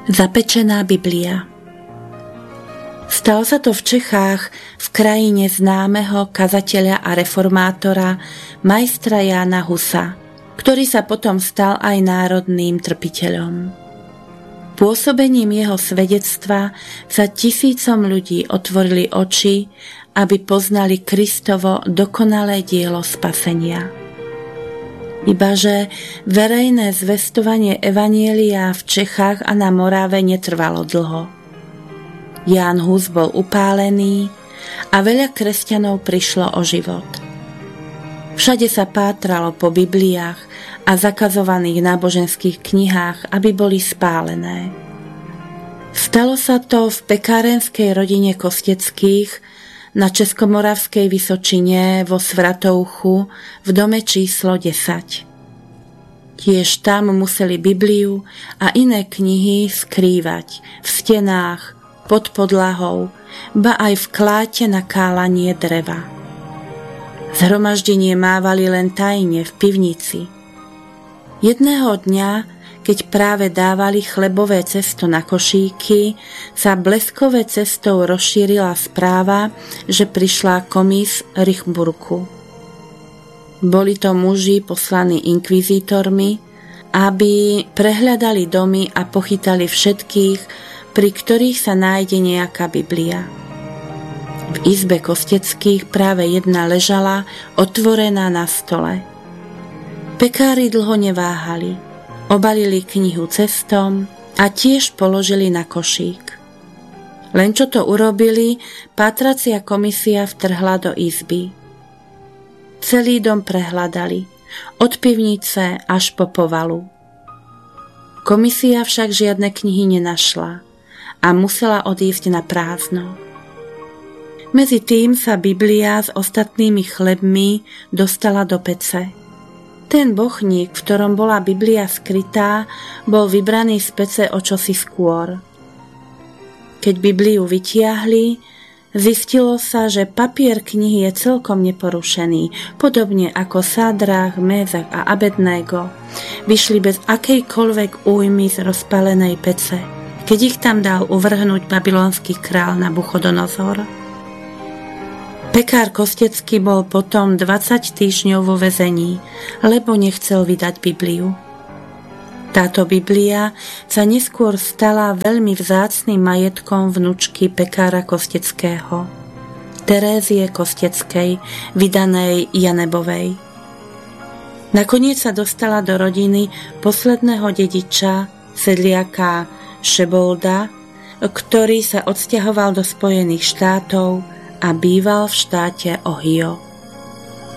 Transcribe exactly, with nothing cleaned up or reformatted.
Zapečená Biblia. Stalo sa to v Čechách, v krajine známeho kazateľa a reformátora majstra Jána Husa, ktorý sa potom stal aj národným trpiteľom. Pôsobením jeho svedectva sa tisícom ľudí otvorili oči, aby poznali Kristovo dokonalé dielo spasenia. Ibaže verejné zvestovanie evanjelia v Čechách a na Morave netrvalo dlho. Ján Hus bol upálený a veľa kresťanov prišlo o život. Všade sa pátralo po Bibliách a zakazovaných náboženských knihách, aby boli spálené. Stalo sa to v pekárenskej rodine Kosteckých na Českomoravskej Vysočine vo Svatovchu v dome číslo desať. Tiež tam museli Bibliu a iné knihy skrývať v stenách, pod podlahou, ba aj v kláte na kálanie dreva. Zhromaždenie mávali len tajne v pivnici. Jedného dňa, keď práve dávali chlebové cesto na košíky, sa bleskové cestou rozšírila správa, že prišla komis Richburku. Boli to muži poslaní inkvizítormi, aby prehľadali domy a pochytali všetkých, pri ktorých sa nájde nejaká Biblia. V izbe Kosteckých práve jedna ležala otvorená na stole. Pekári dlho neváhali. Obalili knihu cestom a tiež položili na košík. Len čo to urobili, pátracia komisia vtrhla do izby. Celý dom prehľadali, od pivnice až po povalu. Komisia však žiadne knihy nenašla a musela odísť na prázdno. Medzi tým sa Biblia s ostatnými chlebmi dostala do pece. Ten bochník, v ktorom bola Biblia skrytá, bol vybraný z pece o čosi skôr. Keď Bibliu vytiahli, zistilo sa, že papier knihy je celkom neporušený, podobne ako Sádrach, Mézach a Abednego vyšli bez akejkoľvek újmy z rozpálenej pece, keď ich tam dal uvrhnúť babylonský král Nabuchodonozor. Pekár Kostecký bol potom dvadsať týždňov vo väzení, lebo nechcel vydať Bibliu. Táto Biblia sa neskôr stala veľmi vzácnym majetkom vnučky pekára Kosteckého, Terézie Kosteckej, vydanej Janebovej. Nakoniec sa dostala do rodiny posledného dediča, sedliaka Šebolda, ktorý sa odsťahoval do Spojených štátov a býval v štáte Ohio.